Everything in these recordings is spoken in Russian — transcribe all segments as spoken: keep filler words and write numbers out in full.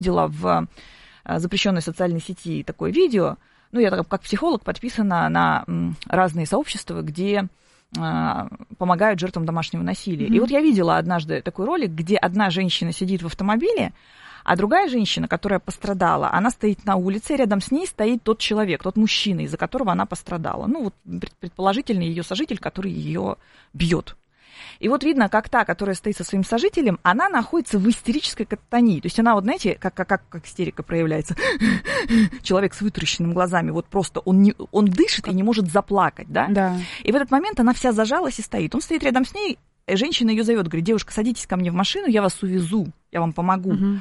видела в запрещенной социальной сети такое видео. Ну, я как психолог подписана на разные сообщества, где помогают жертвам домашнего насилия. Mm-hmm. И вот я видела однажды такой ролик, где одна женщина сидит в автомобиле, а другая женщина, которая пострадала, она стоит на улице, рядом с ней стоит тот человек, тот мужчина, из-за которого она пострадала. Ну, вот предположительно ее сожитель, который ее бьет. И вот видно, как та, которая стоит со своим сожителем, она находится в истерической кататонии. То есть она, вот знаете, как, как, как истерика проявляется. Человек с вытаращенными глазами, вот просто он, не, он дышит и не может заплакать, да? Да. И в этот момент она вся зажалась и стоит. Он стоит рядом с ней, женщина ее зовет, говорит: девушка, садитесь ко мне в машину, я вас увезу, я вам помогу. Угу.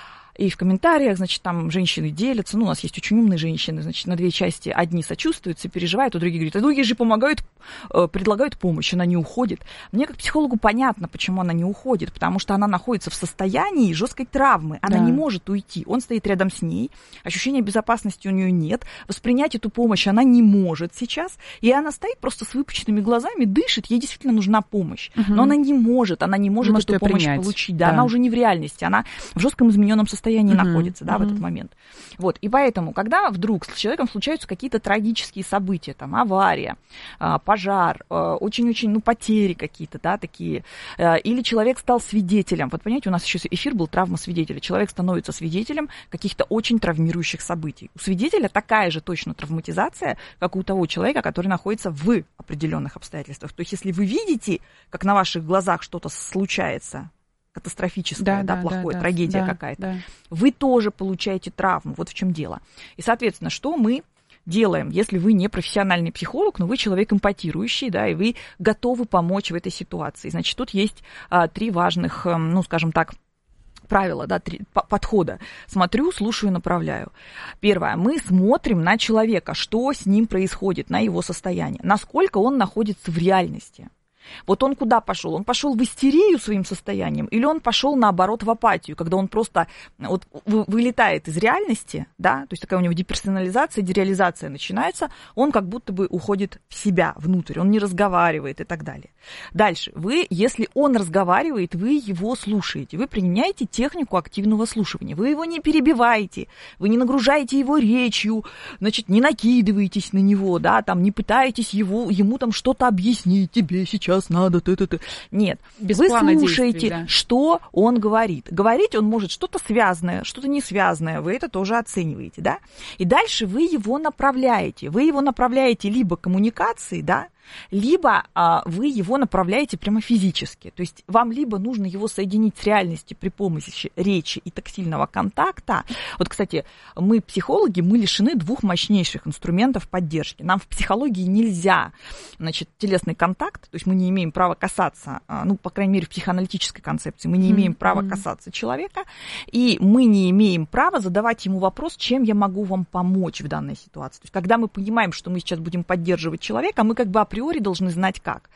И в комментариях, значит, там женщины делятся. Ну, у нас есть очень умные женщины, значит, на две части. Одни сочувствуют, переживают, а другие говорят: а другие же помогают, предлагают помощь, она не уходит. Мне как психологу понятно, почему она не уходит, потому что она находится в состоянии жесткой травмы. Она да. не может уйти. Он стоит рядом с ней, ощущения безопасности у нее нет, воспринять эту помощь она не может сейчас, и она стоит просто с выпученными глазами, дышит, ей действительно нужна помощь. Угу. Но она не может, она не может, может эту помощь принять. Получить. Да, да. Она уже не в реальности, она в жестком измененном состоянии. состоянии uh-huh, находится, да, uh-huh. в этот момент. Вот, и поэтому, когда вдруг с человеком случаются какие-то трагические события, там, авария, пожар, очень-очень, ну, потери какие-то, да, такие, или человек стал свидетелем, вот, понимаете, у нас еще эфир был «Травма свидетеля», человек становится свидетелем каких-то очень травмирующих событий. У свидетеля такая же точно травматизация, как у того человека, который находится в определенных обстоятельствах. То есть, если вы видите, как на ваших глазах что-то случается, катастрофическая, да, да, да, плохое, да, трагедия да, какая-то, да. вы тоже получаете травму. Вот в чем дело. И, соответственно, что мы делаем, если вы не профессиональный психолог, но вы человек эмпатирующий, да, и вы готовы помочь в этой ситуации? Значит, тут есть а, три важных, ну, скажем так, правила, да, три подхода. Смотрю, слушаю, направляю. Первое. Мы смотрим на человека, что с ним происходит, на его состояние, насколько он находится в реальности. Вот он куда пошел? Он пошел в истерию своим состоянием, или он пошел, наоборот, в апатию, когда он просто вот вылетает из реальности, да, то есть такая у него деперсонализация, дереализация начинается, он как будто бы уходит в себя, внутрь, он не разговаривает и так далее. Дальше, вы, если он разговаривает, вы его слушаете, вы применяете технику активного слушания, вы его не перебиваете, вы не нагружаете его речью, значит, не накидываетесь на него, да, там, не пытаетесь его, ему там что-то объяснить, тебе сейчас надо, ты-ты-ты. Нет, без вы слушаете, действий, да. что он говорит. Говорить он может что-то связанное, что-то не связанное, вы это тоже оцениваете, да? И дальше вы его направляете. Вы его направляете либо коммуникацией, да, либо а, вы его направляете прямо физически. То есть вам либо нужно его соединить с реальностью при помощи речи и тактильного контакта. Вот, кстати, мы, психологи, мы лишены двух мощнейших инструментов поддержки. Нам в психологии нельзя, значит, телесный контакт, то есть мы не имеем права касаться, ну, по крайней мере, в психоаналитической концепции, мы не имеем mm-hmm. права касаться человека, и мы не имеем права задавать ему вопрос, чем я могу вам помочь в данной ситуации. То есть когда мы понимаем, что мы сейчас будем поддерживать человека, мы как бы априори должны знать как.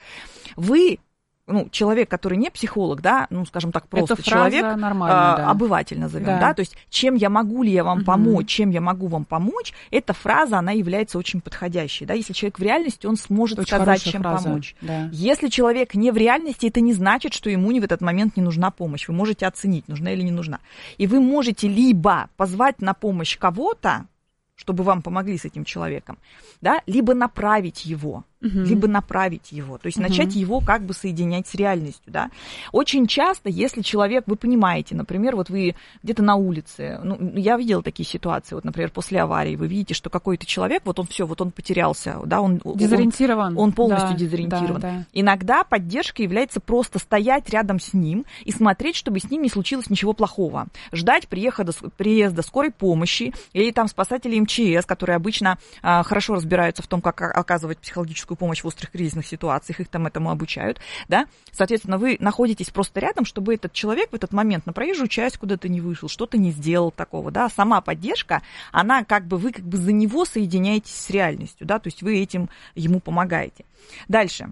Вы, ну, человек, который не психолог, да, ну, скажем так, просто человек, а, да. обыватель назовем, да. да, то есть чем я могу ли я вам угу. помочь, чем я могу вам помочь, эта фраза, она является очень подходящей, да, если человек в реальности, он сможет очень сказать, чем фраза. Помочь. Да. Если человек не в реальности, это не значит, что ему в этот момент не нужна помощь, вы можете оценить, нужна или не нужна, и вы можете либо позвать на помощь кого-то, чтобы вам помогли с этим человеком, да, либо направить его, uh-huh. либо направить его, то есть uh-huh. начать его как бы соединять с реальностью, да. Очень часто, если человек, вы понимаете, например, вот вы где-то на улице, ну, я видела такие ситуации, вот, например, после аварии, вы видите, что какой-то человек, вот он все, вот он потерялся, да, он... Дезориентирован. Он, он полностью да, дезориентирован. Да, да. Иногда поддержка является просто стоять рядом с ним и смотреть, чтобы с ним не случилось ничего плохого. Ждать приезда, приезда скорой помощи или там спасателей эм че эс, которые обычно а, хорошо разбираются в том, как оказывать психологическую помощь в острых кризисных ситуациях, их там этому обучают, да, соответственно, вы находитесь просто рядом, чтобы этот человек в этот момент на проезжую часть куда-то не вышел, что-то не сделал такого, да, сама поддержка, она как бы, вы как бы за него соединяетесь с реальностью, да, то есть вы этим ему помогаете. Дальше.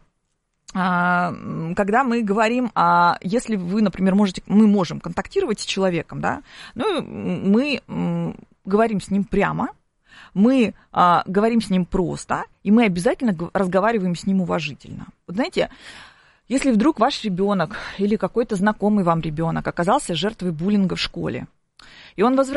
Когда мы говорим, а если вы, например, можете, мы можем контактировать с человеком, да, ну, мы говорим с ним прямо, мы а, говорим с ним просто, и мы обязательно разговариваем с ним уважительно. Вот знаете, если вдруг ваш ребенок или какой-то знакомый вам ребенок оказался жертвой буллинга в школе, И он возвращается.